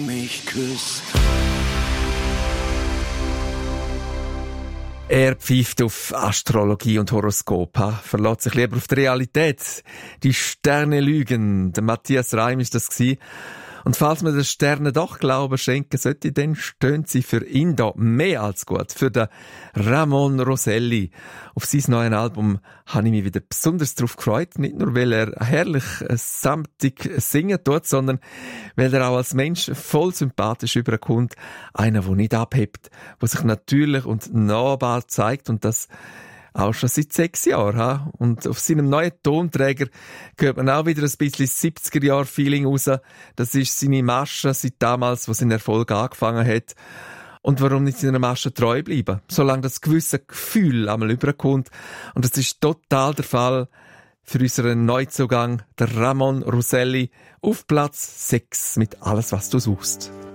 mich küsst. Er pfeift auf Astrologie und Horoskop, verlässt sich lieber auf die Realität. Die Sterne lügen. Der Matthias Reim ist das gewesen. Und falls man den Sternen doch Glauben schenken sollte, dann stehen sie für ihn da mehr als gut. Für den Ramon Roselli. Auf sein neues Album habe ich mich wieder besonders darauf gefreut. Nicht nur, weil er herrlich samtig singen tut, sondern weil er auch als Mensch voll sympathisch überkommt. Einer, der nicht abhebt, der sich natürlich und nahbar zeigt und das auch schon seit 6 Jahren. Und auf seinem neuen Tonträger hört man auch wieder ein bisschen 70er-Jahr-Feeling raus. Das ist seine Masche seit damals, wo sein Erfolg angefangen hat. Und warum nicht seiner Masche treu bleiben? Solange das gewisse Gefühl einmal überkommt. Und das ist total der Fall für unseren Neuzugang, der Ramon Roselli, auf Platz 6 mit «Alles, was du suchst».